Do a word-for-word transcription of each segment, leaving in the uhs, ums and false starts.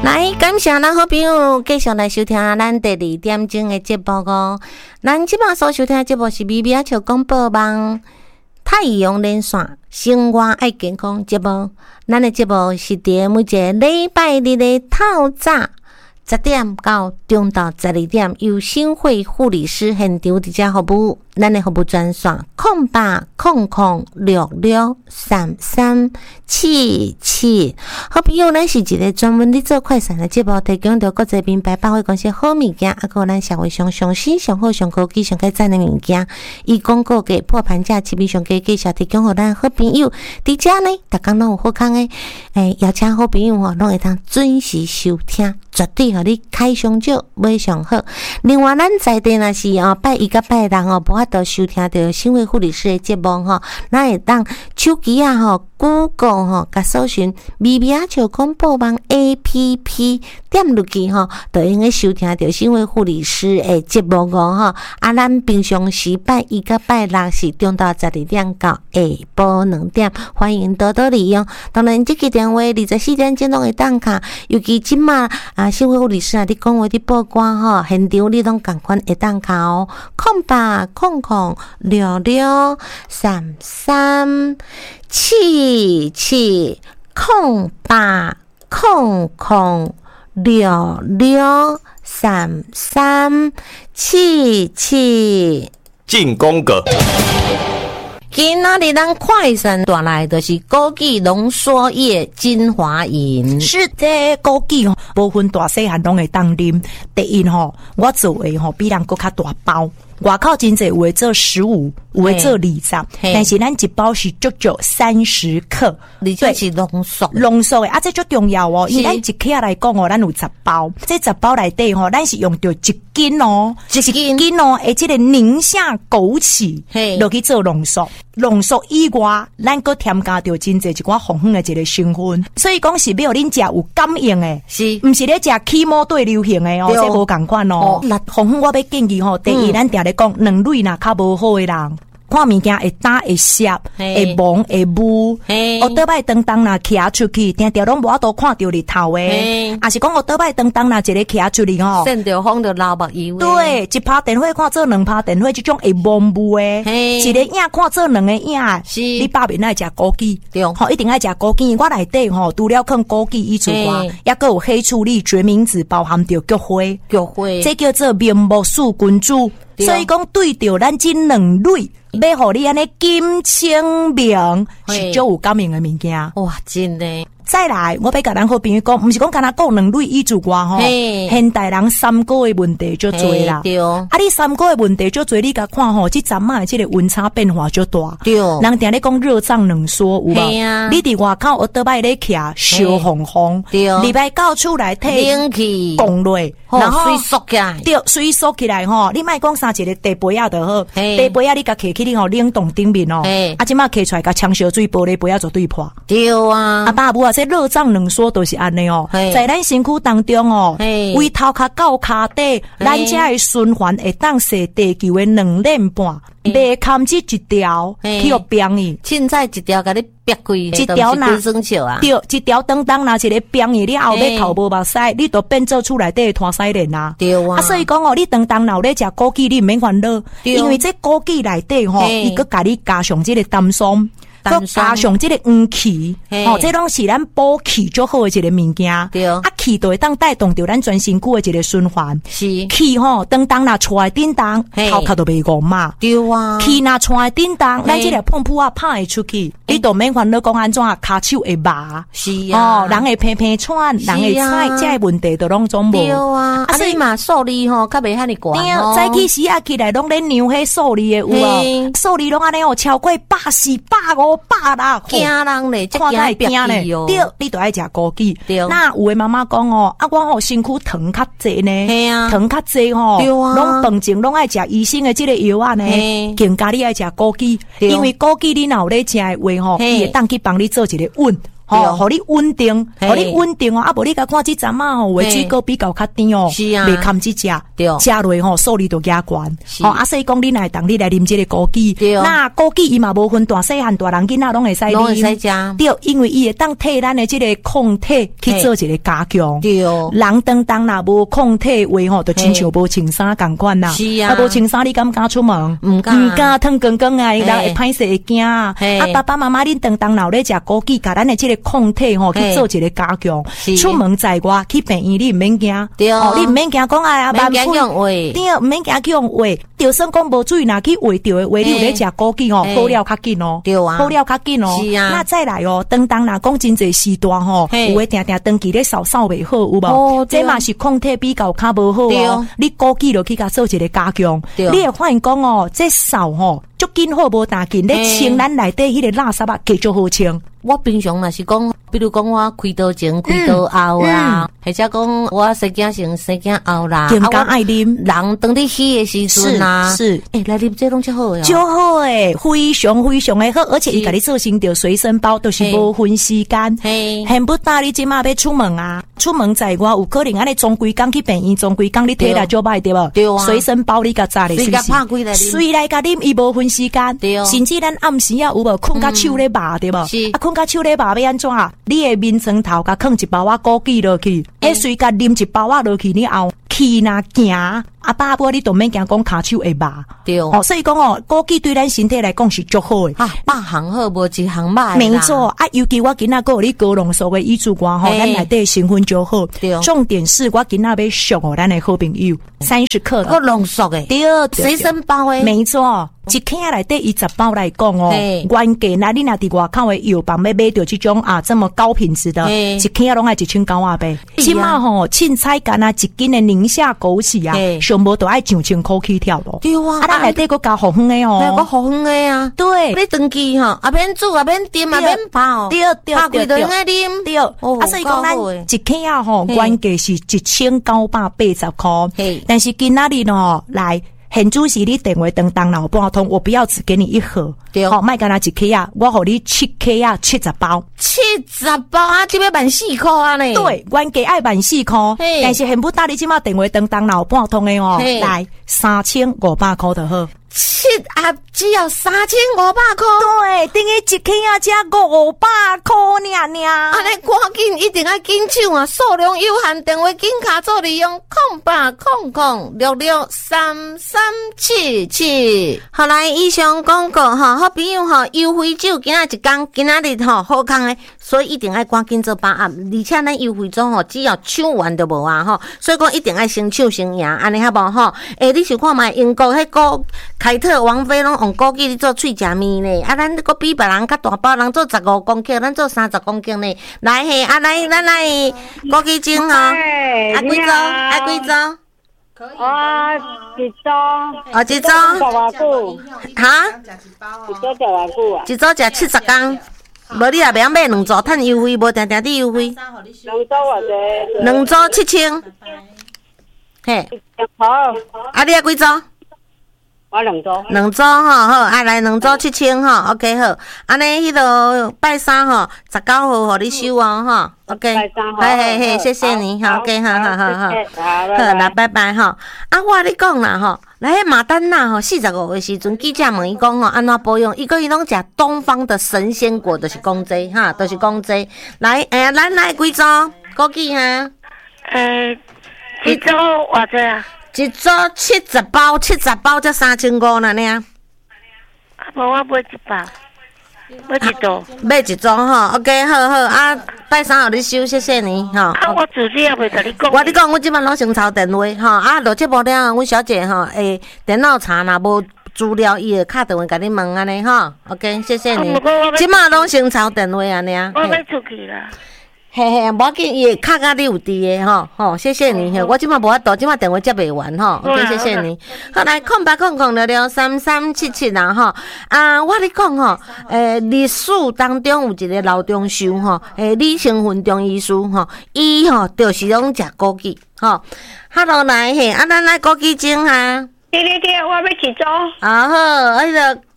来，感谢咱好朋友继续来收听咱第二点钟的节目哦。咱即摆所收听的节目是咪咪啊笑广播网太阳连线生活爱健康节目。咱的节目是伫每一个礼拜日的透早十点到中昼十二点，由新会护理师现场伫遮服务。咱的服务专线空八空空六六三三七七。好朋友，咱是一个专门咧做快闪的节目，提供着国际名牌百货公司好物件，啊，个咱社会上上新、上好、上高级、上价赞的物件，以广告价破盘价、市面上价介绍提供互咱好朋友。伫遮呢，逐工拢有好康诶，诶，邀请好朋友吼，拢会当准时收听，绝对互你开上少，买上好。另外，咱在地若是哦，拜一甲拜六哦，无法度收听到新会护理师的节目吼，咱会当手机啊吼。Google 吼，甲搜寻咪咪啊笑广播网 A P P， 点入去吼，就用个收听到新会护理师的节目哦吼。啊，咱平常时拜一甲拜六是中到十二点到下晡两点，欢迎多多利用。当然，这个电话二十四点钟拢会当卡，尤其即马啊，新会护理师啊，你讲话你报关吼，现场你拢共款会当卡哦。空八空空六六三三。七七空八空空六六三三七七进攻个。 今仔日咱快闪带来的是枸杞浓缩液精华饮， 是这枸杞吼，无分大细汉拢会当啉。第一吼，我做诶吼比人搁较大包。外口真济有诶做十五，有诶做二十，但是咱一包是足足三十克， 而且是浓缩浓缩诶，啊，这足重要哦。因为咱一克来讲哦，咱有十包，这十包内底吼，咱是用着一斤哦，一斤哦，诶，这个宁夏枸杞落去做浓缩，浓缩以外，咱搁添加着真济一寡红红诶一个成分，所以讲是要恁食有感应诶，是，毋是咧食起毛对流行诶哦，这无共款哦。那红红我要建议吼，第一咱定。来讲，两类若较无好诶人，看物件会打会涩，会蒙会污，学倒摆当当若徛出去，定定拢无法度看到日头诶，也是讲学倒摆当当若一个徛出去吼， 晒着风着流目油。 对，一拍电话看做两拍电话，即种会蒙污诶，一个影看做两个影，是你百面爱食枸杞，对，吼一定爱食枸杞。我内底吼除了放枸杞以外，抑个有黑醋栗、决明子，包含着菊花，菊花，这叫做面目素君主。所以讲，对着咱这两类，要互你安尼金清明，是足有感应的物件。 哇，真的！ 再来，我要甲咱好朋友讲，毋是讲干那讲两类以之外吼，现代人三高的问题足多啦。对，啊，你三高的问题足多，你甲看吼，即阵仔即个温差变化足大。对，人定咧讲热胀冷缩，有无？你伫外口学倒摆咧徛烧烘烘，对，礼拜到厝内体冷气降落，然后水缩起来，对，水缩起来吼，你莫讲三一个茶杯啊就好，茶杯啊你甲摕起你吼冷冻顶面哦，啊，即马摕出来甲呛烧水，玻璃杯啊绝对破。对啊，啊爸母啊。这热胀冷缩都是安尼哦，在咱身躯当中哦，为头壳到骹底，咱这的循环会当是地球的两年半，袂堪这一条去互变伊。 凊彩一条甲你逼开， 一条哪生笑啊？对，一条当当拿一个变伊，你后尾头无目屎，你都变做厝内底拖屎链啊。对啊，啊所以讲哦，你当当闹咧食枸杞，你毋免烦恼，因为这枸杞内底吼，伊佫甲你加上这个丹松。佮加上这个黄芪，哦，这拢是咱补气最好的一个物件。对，啊，气就会当带动着咱全身躯的一个循环。是，气吼，当当若出来叮当，头壳都袂戆嘛。对啊，气若出来叮当，咱这个碰扑啊拍会出去，你都免烦恼讲安怎啊，骹手会麻。是啊，哦，人会偏偏喘，人会菜，这个问题都拢总无。对啊，啊，所以嘛，数字吼，较袂遐尼悬哦。早起时啊起来拢咧量迄数字的有啊，数字拢安尼哦，超过八四百五。百啦， 惊人咧， 看太惊咧。对，你都爱食枸杞。对，那有的妈妈讲哦，啊，我吼身躯疼较济呢，系啊，疼较济吼，对啊，拢饭前拢爱食医生的这个药啊呢，更加你爱食枸杞，因为枸杞你若有咧食的话吼，伊会当去帮你做一个稳。 吼，互你稳定，互你稳定哦。啊，无你甲看即阵啊，吼，话水果比较较甜哦， 是啊， 袂堪即只， 对， 食落吼，数量就加悬。吼，啊，所以讲你来当你来啉即个枸杞， 对， 那枸杞伊嘛无分大细汉大人囡仔拢会使啉， 拢会使食。 对，因为伊会当替咱的即个抗体去做一个加强。 对， 人当当若无抗体话吼，就亲像无穿衫共款啦。 是啊， 啊，无穿衫你敢敢出门？ 毋敢， 毋敢，脱光光啊，人会歹势会惊啊。啊，爸爸妈妈恁当当老咧食枸杞，甲咱的即个抗体吼去做一个加强。出门在外去病院，你毋免惊。 对， 哦，你毋免惊讲哎呀， 免惊用话， 对，毋免惊去用话。就算讲无注意，若去话着的话，你有咧食枸杞吼，好了较紧哦。 对啊， 好了较紧哦。 是啊， 那再来哦，当当若讲真侪时段吼，有诶定定长期咧扫扫袂好，有无？这嘛是抗体比较较无好哦。你枸杞落去甲做一个加强，你会发现讲哦，这扫吼足紧好无大紧，咧清咱内底迄个垃圾啊，继续好清。 我平常若是讲，比如讲我开刀前、开刀后啊，或者讲我生囝前、生囝后啦， 更加爱啉。 人当你起的时阵啊， 是诶，来啉这拢较好诶， 就好诶，非常非常诶好，而且伊甲你做成着随身包，都是无分时间，恨不得你即马要出门啊，出门在外有可能安尼总规工去病院，总规工你摕来就歹对无？对啊，随身包你甲炸咧， 随甲拍开来啉， 随来甲啉，伊无分时间，对，甚至咱暗时啊有无困甲手咧麻对无？是啊，困甲手咧麻要安怎啊？你诶面床头甲放一包仔枸杞落去，迄随甲啉一包仔落去，你后去若行啊，爸母你都免惊讲骹手会麻，对哦。所以讲哦，枸杞对咱身体来讲是足好诶。 啊，百项好无一项歹。 没错啊，尤其我今仔个有你高浓缩诶胰子肝吼，咱内底成分就好。对，重点是我今仔要送哦，咱诶好朋友三十克的， 个浓缩诶，对，随身包诶， 没错。一克内底以十包来讲哦，原价那你若伫外口诶药房要买到这种啊这么高品质的，一克拢爱一千九啊八。起码吼，凊彩干啊一斤的宁夏枸杞啊，上无都爱上千块起跳咯。对啊，啊咱内底个加红粉诶哦， 个红粉诶啊，对，你长期吼，啊免煮啊免炖啊免泡，对对对，拍开就应该啉，对。啊所以讲咱一克啊吼，原价是一千九百八十块，但是今仔日喏来。现主是你电话当当老半通，我不要只给你一盒，对，好，卖干那一克啊，我给你七克啊，七十包，七十包啊，这要万四块啊呢？对，原价爱万四块，但是现不打你即马电话当当老半通的哦，来三千五百块就好。七啊，只要三千五百块，对，等于一克啊，只五百块尔尔。安尼赶紧，一定要紧抢啊！数量有限，电话紧卡做利用空八空空六六三三七七。好来，以上广告哈，好朋友哈，优惠酒今仔一工，今仔日吼好康诶，所以一定要赶紧做把握，而且咱优惠中吼，只要抢完就无啊吼，所以讲一定要先抢先赢，安尼好无吼？诶，你想看卖英国迄个？凯特王妃拢用枸杞做喙食面呢，啊，咱搁比别人较大包，人做十五公斤，咱做三十公斤呢。来嘿，啊来，咱来枸杞精吼，啊几组？啊几组？ 啊，一组。 哦，一组。 十偌久？ 哈？ 一组十偌久啊？ 一组食七十工，无你也袂晓买两组，趁优惠，无定定伫优惠。 两组偌济？ 两组七千。嘿。 好。 啊，你啊几组？ 我两组， 两组吼好，啊来两组七千吼 ，OK 好，安尼迄个拜三吼，十九号互你收哦吼 ，OK， 拜三号， 嘿嘿嘿，谢谢你，好 OK，好好好好，好啦，拜拜吼。啊，我你讲啦吼，来迄马丹娜吼，四十五岁时阵，记者问伊讲吼，安怎保养？伊讲伊拢食东方的神仙果，就是讲这哈，就是讲这。来，诶，咱来几组？枸杞哈？ 诶，一组偌济啊？ 一组七十包，七十包才三千五呢呢。 啊，无我买一包，买一组。 买一组吼 ，OK， 好好啊，拜三互你收，谢谢你吼。 啊，我自己也袂甲你讲。 我你讲，我即摆拢先抄电话吼，啊，落节目了，阮小姐吼，诶，电脑查若无资料，伊会敲电话甲你问安尼吼 ，OK， 谢谢你。即摆拢先抄电话安尼啊。 我要出去啦。 嘿嘿，无要紧，伊会敲甲你有伫诶吼吼，谢谢你，我即摆无法度，即摆电话接袂完吼 ，OK， 谢谢你。好来，空八空空六六三三七七啦吼，啊，我咧讲吼，诶，历史当中有一个老中修吼，诶，李成云中医师吼，伊吼就是拢食枸杞吼。Hello 来嘿，啊，咱来枸杞精哈。 对对对，我要一组。 啊好，迄个。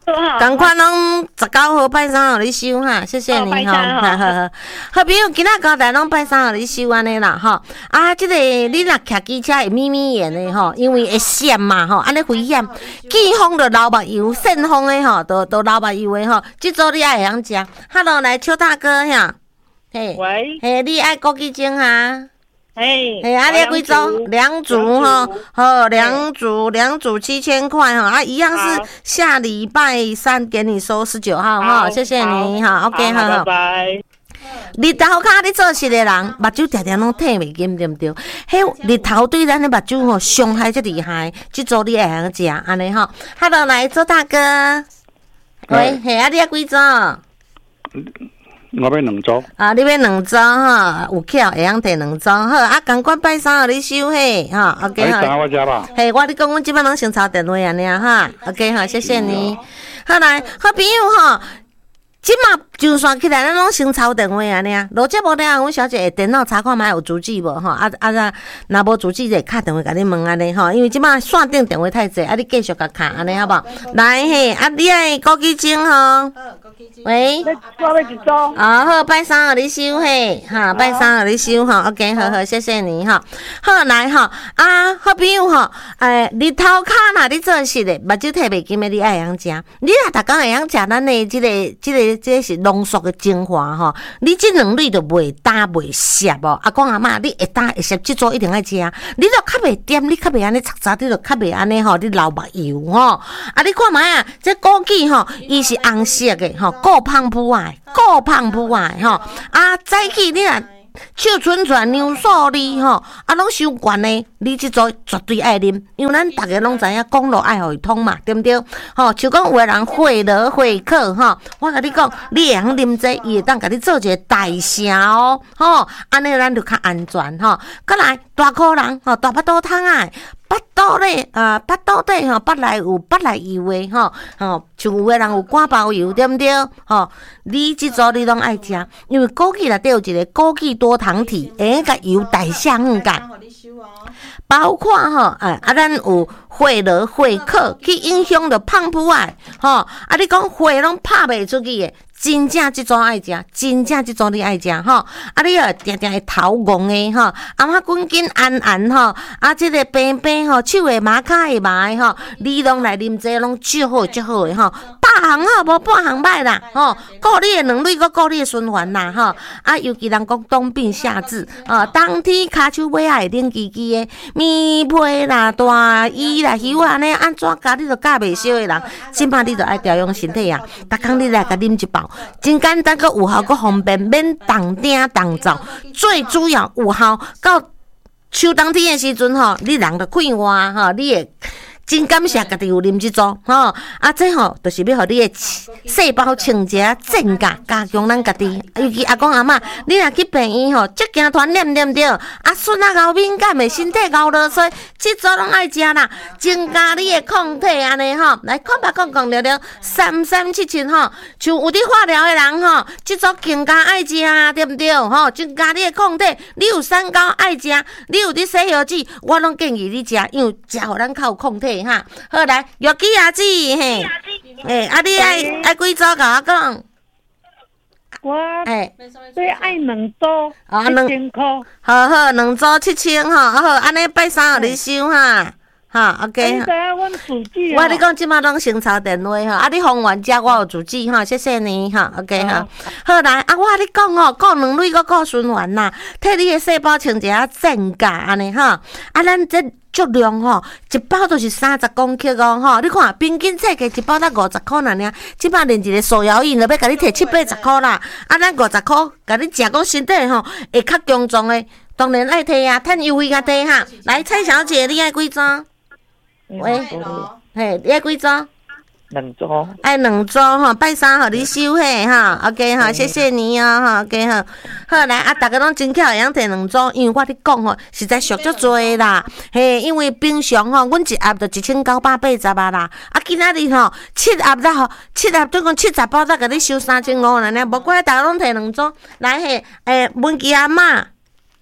赶快拢十九号拜三互你收哈，谢谢你哈，好好好，好朋友今仔交代拢拜三互你收安尼啦哈，啊，即、这个你若骑机车会咪咪眼的吼，因为会闪嘛吼，安尼危险，见风就流目油，扇风的吼，都都流目油的吼，即组你爱会晓食。Hello， 来邱大哥呀，嘿， 喂， 嘿，你爱枸杞精哈？ 嘿， 嘿，啊，你几组？两组哈，好，两组两组七千块哈，啊，一样是下礼拜三给你收十九号哈，谢谢你哈 ，OK 哈， 拜拜。 日头骹你做事的人，目睭常常拢睇袂见，对不对？迄日头对咱的目睭吼伤害真厉害，即组你会晓食安尼吼。Hello， 来周大哥，喂，嘿，啊，你要几组？ 我要两组。 啊，你要两组哈，有巧会晓摕两组好，啊，赶快拜三互你收嘿，哈 ，OK 哈。 我家吧。 嘿，我你讲，阮即摆拢先抄电话安尼啊哈 ，OK 哈，谢谢你。好来，好朋友哈。即马就算起来，咱拢先抄电话安尼啊。落节目了，阮小姐电脑查看卖有主旨无吼？啊啊啊，若无主旨就敲电话甲你问安尼吼。因为即马线顶电话太济，啊你继续甲敲安尼好无？来嘿，啊你爱枸杞精吼？喂， 我要一组。 啊好，拜三互你收嘿，哈，拜三互你收吼 ，OK， 好好，谢谢你哈。好来吼，啊好朋友吼，诶，日头骹若你做事的，目睭睇袂见的，你爱晓食。你若逐工会晓食咱的即个即个。这是浓缩的精华吼，你这两类就袂干袂涩哦。阿公阿嬷，你会干会涩，这组一定爱食。你若较袂点，你较袂安尼擦擦，你就较袂安尼吼，你流目油吼。啊，你看卖啊，这枸杞吼，伊是红色的吼，够芳扑啊，够芳扑啊吼。啊，早起你若手伸出来牛素哩吼，啊，拢伤悬的，你即组绝对爱啉，因为咱逐个拢知影公路爱互伊通嘛，对毋对？吼，像讲有个人会乐会客吼，我甲你讲，你会晓啉这，伊会当甲你做一个代谢哦，吼，安尼咱就较安全吼。再来大口人吼，大巴肚汤啊。巴肚咧，啊，巴肚底吼，巴内有巴内油的吼，吼，像有个人有肝包油，对毋对？吼，你即组你拢爱食，因为枸杞内底有一个枸杞多糖体，会甲油代谢很快。包括吼，哎，啊，咱有血落血克去影响着胖扑啊，吼，啊，你讲血拢拍袂出去的。真正即种爱食，真正即种你爱食吼，啊你要定定会头戆的吼，啊妈滚紧安安吼，啊即个平平吼，手会麻骹会麻的吼，你拢来啉这拢足好足好的吼，半项好无半项歹啦吼，顾你的两类，搁顾你的循环啦吼，啊尤其人讲冬病夏治啊，冬天骹手尾仔会冷叽叽的，棉被啦、大衣啦、袖啊安尼安怎教你都教袂烧的人，即摆你就爱调养身体啊，逐工你来甲啉一包。真简单，佮有效，佮方便，免动鼎动灶。最主要有效，到秋冬天的时阵吼，你人就快活吼，你会真感谢家己有啉即组吼。啊，这吼就是要互你的细胞清洁增加，加强咱家己。尤其阿公阿嬷，你若去病院吼，足惊传染对毋对？啊，孙啊熬敏感的，身体熬落水，即组拢爱食啦，增加你的抗体安尼吼。来看吧，讲讲聊聊三三七七吼，像有伫化疗的人吼，即组更加爱食啊，对毋对？吼，增加你的抗体。你有三高爱食，你有伫洗药剂，我拢建议你食，因为食互咱较有抗体。哈，好来，玉基阿姊嘿，诶，啊你爱爱几组甲我讲？ 我诶，所以爱两组，啊两千块， 好好两组七千吼，啊好，安尼拜三互你收哈。哈 ，OK。我你讲即马拢先抄电话哈，啊你方圆遮我有主旨哈，谢谢你哈 ，OK 哈。好来，啊我你讲哦，顾两类个顾循环啦，替你的细胞清洁增加安尼哈，啊咱这。足量吼，一包都是三十公克哦吼！你看平均价格一包才五十块尔尔，即摆连一个素摇饮就要甲你摕七八十块啦。啊，咱五十块，甲你食讲身体吼会较强壮的，当然爱摕啊，趁优惠较低哈。来，蔡小姐，你爱几组？喂，嘿，你爱几组？ 两组， 爱两组吼，拜三互你收嘿哈 ，OK 哈，谢谢你哦哈 ，OK 哈，好来啊，大家拢真巧会晓摕两组，因为我咧讲吼，实在俗足多啦，嘿，因为平常吼，阮一盒就一千九百八十啊啦，啊，今仔日吼七盒啦吼，七盒总共七十包，才甲你收三千五啦呢，无怪大家拢摕两组，来嘿，诶，文琪阿嬷，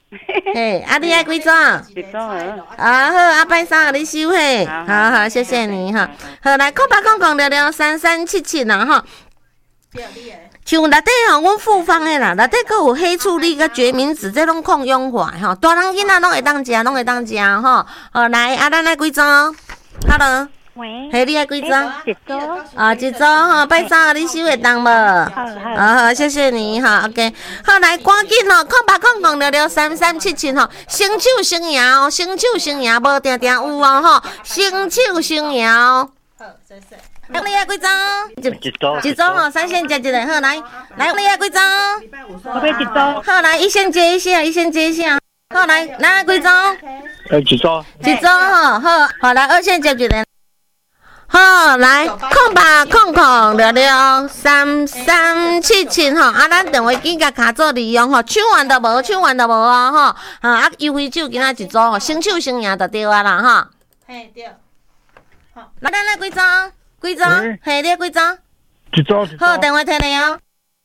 嘿，啊，你爱几组？ 一组啊。 啊好，啊拜三互你收嘿，好好，谢谢你哈。好来，空八空空聊聊三三七七啦哈。像内底吼，阮复方的啦，内底阁有黑醋栗甲决明子，这拢抗氧化吼，大人囡仔拢会当食，拢会当食吼。好来，啊，咱爱几组 ？Hello。 喂， 嘿，你爱几组？ 一组。 啊，一组吼，拜三你收会当无？好，好，好，谢谢你哈。OK， 好来，赶紧吼，空八空空聊聊三三七七吼，成手成赢哦，成手成赢，无定定有哦吼，成手成赢。好，谢谢。你爱几组？ 一组。 一组吼，三线接一个，好来，来，你爱几组？ 我要一组。 好来，一线接一下，一线接一下。好来，咱爱几组？ 呃，一组。 一组吼，好，好来，二线接一个。好，来空八空空聊聊三三七七吼，啊，咱电话机甲卡做利用吼，抢完都无，抢完都无啊吼，啊，优惠酒今仔一组吼，成手成赢就对啊啦哈。嘿对，好，那咱来几组？几组？嘿，你几组？ 一组一组。 好，电话摕来哦。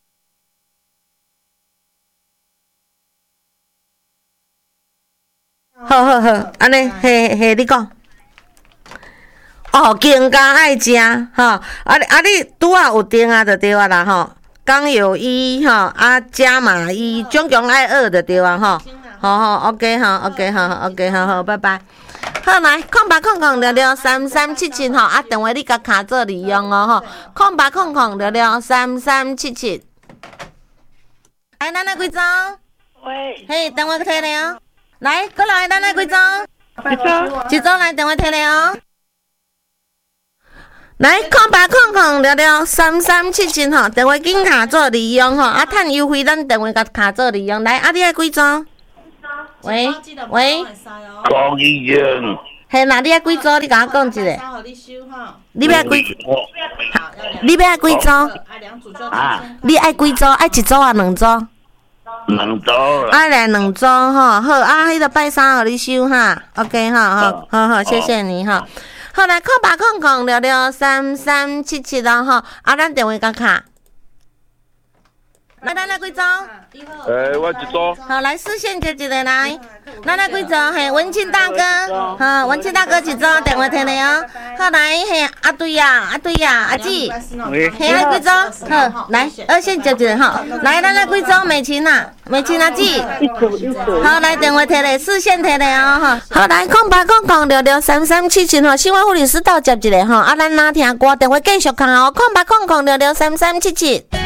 好好好，安尼，嘿嘿，你讲。哦，更加爱食吼，啊啊你拄啊有订啊就对啊啦吼，刚有一吼啊加码一，总共爱二就对啊吼，好好 OK 好 OK 好 OK 好好，拜拜。好来，空八空空聊聊三三七七吼，啊电话你甲卡做利用哦吼，空八空空聊聊三三七七。来，咱来几组？ 喂。 嘿，电话摕来哦。来，过来，咱来几组？ 一组。 一组来，电话摕来哦。来，空八空空聊聊三三七七吼，电话紧卡做利用吼，啊，趁优惠咱电话甲卡做利用。来，啊，你爱几组？喂喂， 可以用。 嘿，那你爱几组？你甲我讲一下。你要几？你要几组？ 啊？ 你爱几组？爱一组啊，两组？ 两组。 爱来两组吼，好啊，迄个拜三互你收哈 ，OK 哈，好，好好，谢谢你哈。好来，空八空空聊聊三三七七啦吼，啊，咱电话甲卡。来，咱来几组？ 诶，我一组。 好，来四线接一个来，咱来几组？嘿，文清大哥，好，文清大哥一组，电话摕来哦。好来，嘿，阿对呀，阿对呀，阿姊，嘿，来几组？好，来二线接一个吼，来，咱来几组？美琴呐，美琴阿姊， 一组一组。 好，来电话摕来，四线摕来哦哈。好，来空八空空聊聊三三七七吼，新闻护理师到接一个吼，啊，咱哪听歌？电话继续看哦，空八空空聊聊三三七七。